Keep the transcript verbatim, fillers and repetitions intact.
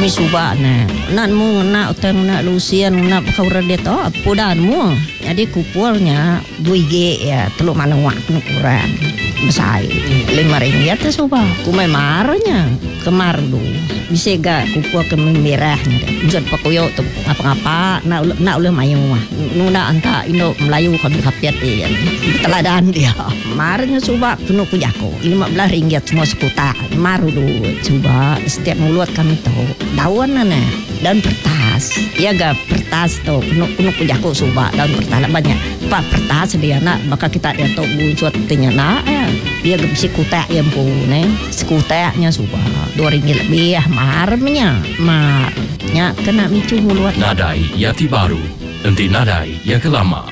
kami subak na nak mu nak utang nak lusian nak kau redet oh pudan mu jadi kupulnya dua G ya teluk mana wak kurang besar lima ringgit tu subak kumai marnya kemar du bisa gak kupul ke merahnya deh jod pakoyo tu apa-apa nak nak uleh mayu mah nuna anta Indo Melayu kami kapiat dia teladan dia marnya subak kena kujako lima belas ringgit semua sekuta maru du coba setiap mulut kami tahu daun nana daun pertas ya gak pertas tuh kena kena kujako subak daun pertas banyak pak pertas dia nak maka kita dia tahu buat tinya nak ya dia gak bisa kutak yang pun sekutaknya subak dua ringgit lebih ya marnya marnya kena micu mulut Nadai Yati Baru, nanti nadai yang kelama.